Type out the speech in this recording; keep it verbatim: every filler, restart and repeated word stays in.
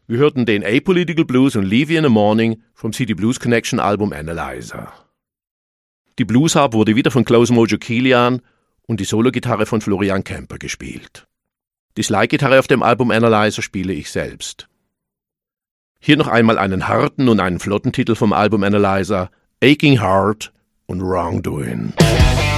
Wir hörten den Apolitical Blues und Leave You in the Morning vom City Blues Connection Album Analyzer. Die Bluesharp wurde wieder von Klaus Mojo Kilian und die Sologitarre von Florian Kemper gespielt. Die Slide-Gitarre auf dem Album Analyzer spiele ich selbst. Hier noch einmal einen harten und einen flotten Titel vom Album Analyzer, Aching Heart und Wrongdoing.